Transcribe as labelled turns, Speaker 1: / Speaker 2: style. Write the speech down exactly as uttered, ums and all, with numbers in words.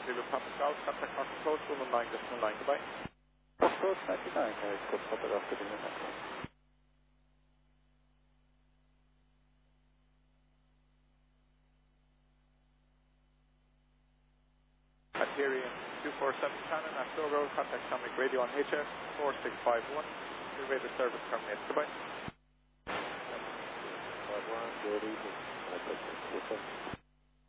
Speaker 1: Zulu Papa Golf, contact Fox Coast, one one nine, just one line, goodbye.
Speaker 2: Fox Coast ninety-nine, uh, good Papa Golf, good evening.
Speaker 1: Hyperion two four seven Shannon, Ashore Road, contact Shamrock Radio on H F four six five one, radio service terminates, goodbye.
Speaker 2: Good evening.